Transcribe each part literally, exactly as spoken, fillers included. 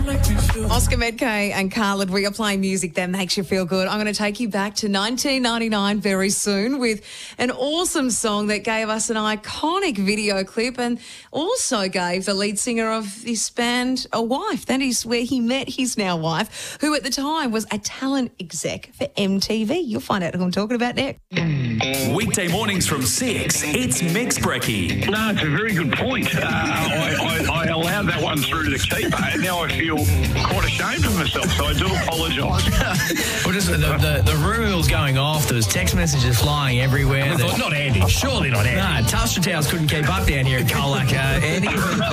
Oscar Medkay and Khaled, we are playing music that makes you feel good. I'm going to take you back to nineteen ninety-nine very soon with an awesome song that gave us an iconic video clip and also gave the lead singer of this band a wife. That is where he met his now wife, who at the time was a talent exec for M T V. You'll find out who I'm talking about next. Weekday mornings from six, it's Mix Brekkie. No, it's a very good point. Uh, I, I, I allowed that one through to the keeper, and now I feel quite ashamed of myself, so I do apologise. Well, just the, the, the rumour was going off. There was text messages flying everywhere. I thought, not Andy. Surely not Andy. No, Telstra Towers couldn't keep up down here at Colac. Uh, Andy.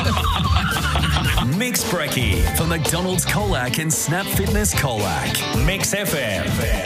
Mix Brekkie for McDonald's Colac and Snap Fitness Colac. Mix F M.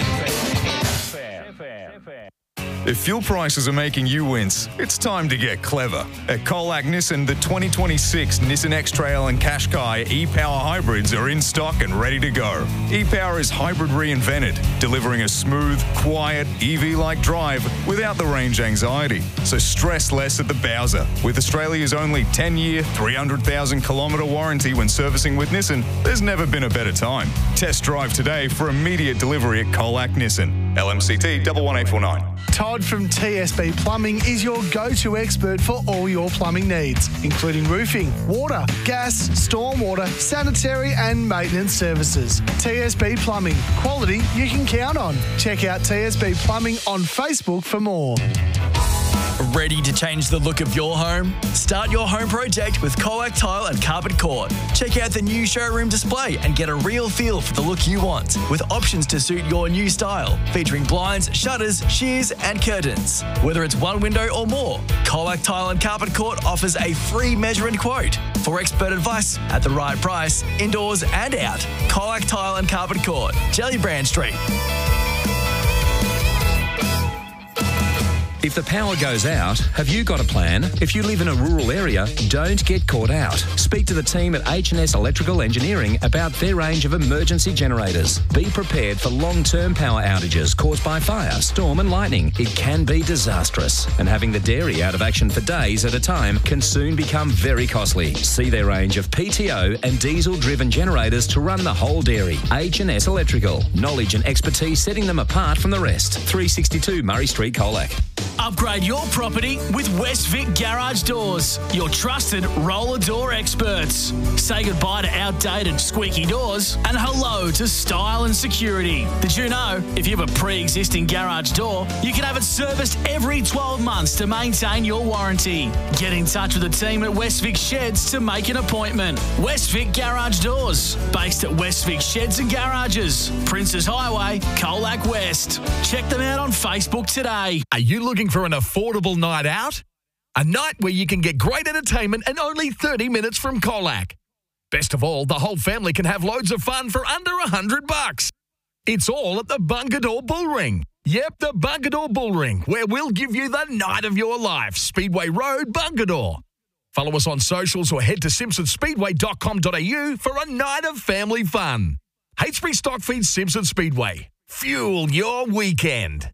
If fuel prices are making you wince, it's time to get clever. At Colac Nissan, the twenty twenty-six Nissan X-Trail and Qashqai e-Power hybrids are in stock and ready to go. E-Power is hybrid reinvented, delivering a smooth, quiet, E V-like drive without the range anxiety. So stress less at the Bowser. With Australia's only ten-year, three hundred thousand kilometre warranty when servicing with Nissan, there's never been a better time. Test drive today for immediate delivery at Colac Nissan. L M C T one one eight four nine. Todd from T S B Plumbing is your go-to expert for all your plumbing needs, including roofing, water, gas, stormwater, sanitary and maintenance services. T S B Plumbing, quality you can count on. Check out T S B Plumbing on Facebook for more. Ready to change the look of your home? Start your home project with Colac Tile and Carpet Court. Check out the new showroom display and get a real feel for the look you want, with options to suit your new style, featuring blinds, shutters, shears and curtains. Whether it's one window or more, Colac Tile and Carpet Court offers a free measure and quote. For expert advice at the right price, indoors and out, Colac Tile and Carpet Court, Jellybrand Street. If the power goes out, have you got a plan? If you live in a rural area, don't get caught out. Speak to the team at H and S Electrical Engineering about their range of emergency generators. Be prepared for long-term power outages caused by fire, storm and lightning. It can be disastrous, and having the dairy out of action for days at a time can soon become very costly. See their range of P T O and diesel-driven generators to run the whole dairy. H and S Electrical. Knowledge and expertise setting them apart from the rest. three sixty-two Murray Street, Colac. Upgrade your property with West Vic Garage Doors, your trusted roller door experts. Say goodbye to outdated squeaky doors and hello to style and security. Did you know if you have a pre-existing garage door, you can have it serviced every twelve months to maintain your warranty? Get in touch with the team at West Vic Sheds to make an appointment. West Vic Garage Doors, based at West Vic Sheds and Garages, Princes Highway, Colac West. Check them out on Facebook today. Are you looking for an affordable night out? A night where you can get great entertainment and only thirty minutes from Colac. Best of all, the whole family can have loads of fun for under a hundred bucks. It's all at the Bungadore Bull Ring. Yep, the Bungadore Bull Ring, where we'll give you the night of your life. Speedway Road, Bungadore. Follow us on socials or head to simpson speedway dot com dot a u for a night of family fun. Hastbury Stockfeed Simpson Speedway. Fuel your weekend.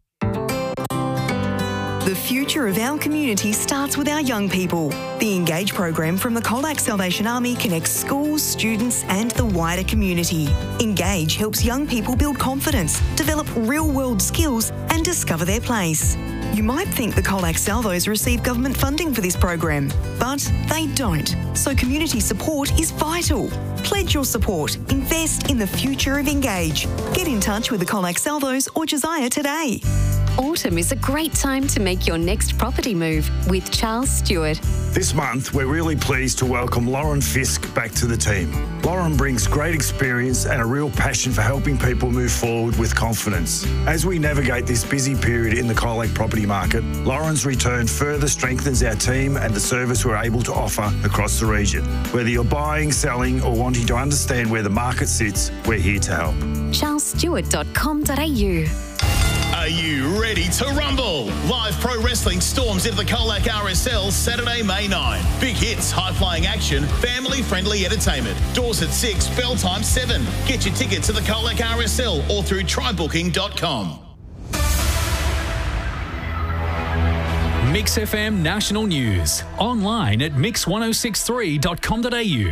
The future of our community starts with our young people. The Engage program from the Colac Salvation Army connects schools, students and the wider community. Engage helps young people build confidence, develop real-world skills and discover their place. You might think the Colac Salvos receive government funding for this program, but they don't. So community support is vital. Pledge your support. Invest in the future of Engage. Get in touch with the Colac Salvos or Josiah today. Autumn is a great time to make your next property move with Charles Stewart. This month, we're really pleased to welcome Lauren Fisk back to the team. Lauren brings great experience and a real passion for helping people move forward with confidence. As we navigate this busy period in the Colac property market, Lauren's return further strengthens our team and the service we're able to offer across the region. Whether you're buying, selling or wanting to understand where the market sits, we're here to help. charles stewart dot com dot a u. Are you ready to rumble? Live pro wrestling storms into the Colac R S L Saturday, May ninth. Big hits, high-flying action, family-friendly entertainment. Doors at six, bell time seven. Get your tickets at the Colac R S L or through try booking dot com. Mix F M National News. Online at mix ten sixty-three dot com dot a u.